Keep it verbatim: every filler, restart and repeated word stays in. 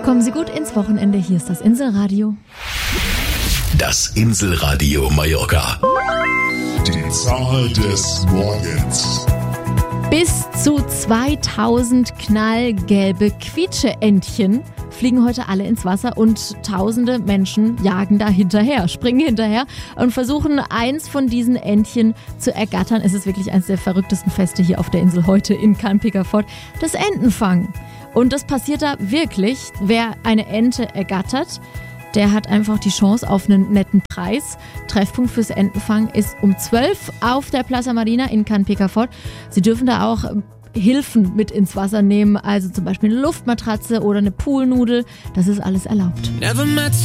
Kommen Sie gut ins Wochenende. Hier ist das Inselradio. Das Inselradio Mallorca. Die Zahl des Morgens. Bis zu zweitausend knallgelbe Quietscheentchen fliegen heute alle ins Wasser und tausende Menschen jagen da hinterher, springen hinterher und versuchen, eins von diesen Entchen zu ergattern. Es ist wirklich eines der verrücktesten Feste hier auf der Insel heute in Can-Picafort, das Entenfangen. Und das passiert da wirklich. Wer eine Ente ergattert, der hat einfach die Chance auf einen netten Preis. Treffpunkt fürs Entenfangen ist um zwölf auf der Plaza Marina in Can-Picafort. Sie dürfen da auch Hilfen mit ins Wasser nehmen, also zum Beispiel eine Luftmatratze oder eine Poolnudel. Das ist alles erlaubt. Never met